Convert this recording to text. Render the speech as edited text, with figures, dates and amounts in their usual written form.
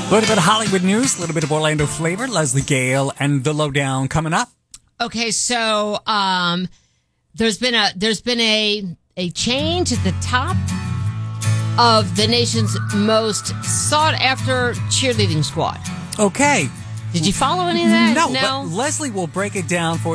A little bit of Hollywood news, a little bit of Orlando flavor. Leslie Gale and The Lowdown coming up. Okay, so there's been a change at the top of the nation's most sought after cheerleading squad. Okay. Did you follow any of that? No, but Leslie will break it down for